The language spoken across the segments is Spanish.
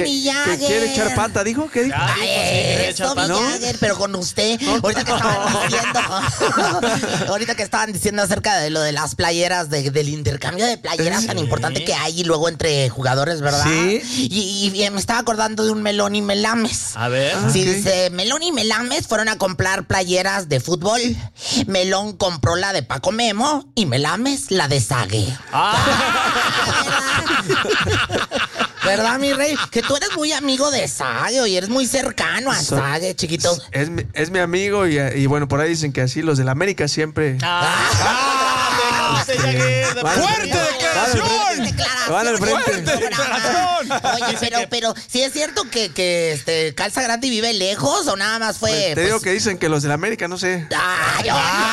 mi Jagger. ¿Que quiere echar pata, dijo? ¿Qué dijo? Eso, mi Jagger, pero con usted. Ahorita que estaban diciendo acerca de lo de las playeras, del intercambio de playeras tan importante que hay y luego entre jugadores, ¿verdad? Sí. Y me estaba acordando de un Melón y Melames. A ver. Sí, dice, Melón y Melames fueron a comprar playeras de fútbol. Melón compró la de Paco Memo y Melames la de Sague. ¿Verdad, mi rey? Que tú eres muy amigo de Sague y eres muy cercano a Sague, chiquito. Es mi amigo y bueno, por ahí dicen que así los del América siempre... ¡Fuerte declaración! Van al frente. Oye, pero ¿sí es cierto que Calza Grande vive lejos o nada más fue...? Te digo que dicen que los del América, no sé. Ay,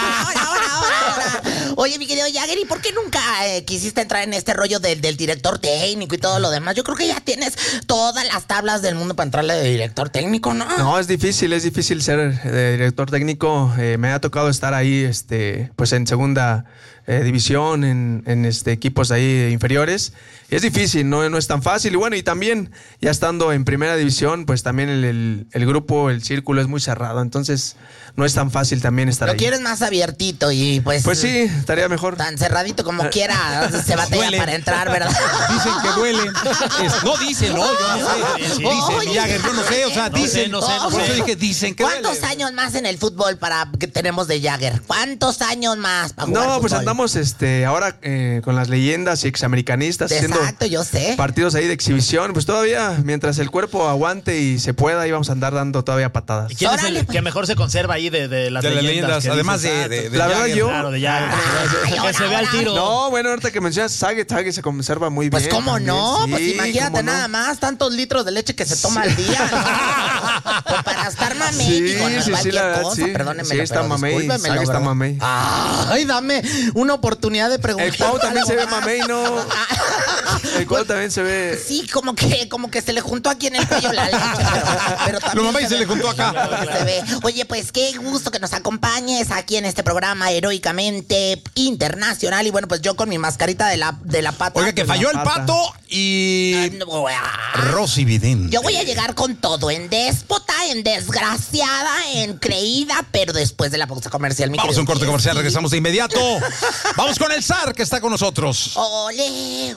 ahora. Oye, mi querido Jagger, ¿y por qué nunca quisiste entrar en este rollo del director técnico y todo lo demás? Yo creo que ya tienes todas las tablas del mundo para entrarle de director técnico, ¿no? No, es difícil ser director técnico. Me ha tocado estar ahí, pues en segunda división, en equipos ahí inferiores. Y es difícil, no es tan fácil. Y bueno, y también ya estando en primera división, pues también el grupo, el círculo es muy cerrado. Entonces no es tan fácil también estar ahí. Lo quieres más abiertito y pues... Pues sí, estaría mejor. Tan cerradito como quiera, se batalla para entrar, ¿verdad? Dicen que duele. No dicen, no, yo no sé. Dicen, Jagger, yo no sé, o sea, dicen. No sé. Por eso dije, dicen que duele. ¿Cuántos años más en el fútbol que tenemos de Jagger? ¿Cuántos años más para jugar fútbol? Pues andamos ahora con las leyendas y examericanistas. Exacto, yo sé. Partidos ahí de exhibición. Pues todavía, mientras el cuerpo aguante y se pueda, ahí vamos a andar dando todavía patadas. ¿Y quién es el que mejor se conserva ahí de las leyendas? Además de la verdad, yo. Claro, de Jagger. Que se vea el tiro. No, bueno, ahorita que mencionas Sague se conserva muy bien. Pues cómo no, sí, pues imagínate nada más, tantos litros de leche que se toma al día. ¿No? Pues para estar mamey, sí, la verdad, sí. Perdóneme. Sí, está mamey, Sague está mamey. Ay, dame una oportunidad de preguntar. El Cuau también se ve mamey, ¿no? El Cuau también se ve... Sí, como que se le juntó aquí en el cuello la leche, pero también Lo mamey se le juntó acá. Se ve. Oye, pues qué gusto que nos acompañes aquí en este programa heroicamente internacional. Y bueno, pues yo con mi mascarita de la pata. Oiga, que falló el pato y... Rosy Vidente. Yo voy a llegar con todo, en déspota, en desgraciada, en creída, pero después de la pausa comercial, mi Vamos a un corte comercial, sí. regresamos de inmediato. Vamos con el zar que está con nosotros. Ole.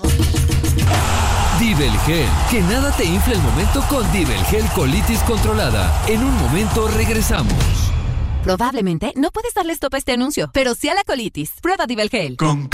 Dibelgel, que nada te infle el momento con Dibelgel Colitis Controlada. En un momento regresamos. Probablemente no puedes darle stop a este anuncio, pero sí a la colitis. Prueba Dibelgel.